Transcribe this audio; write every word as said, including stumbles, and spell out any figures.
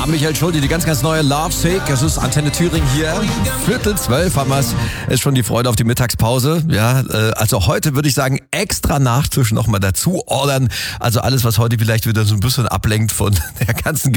Michael Schulte, die ganz, ganz neue Love Sick. Das ist Antenne Thüringen hier. Viertel zwölf haben wir es. Ist schon die Freude auf die Mittagspause. Ja, äh, also heute würde ich sagen, extra Nachtisch nochmal dazu ordern. Also alles, was heute vielleicht wieder so ein bisschen ablenkt von der ganzen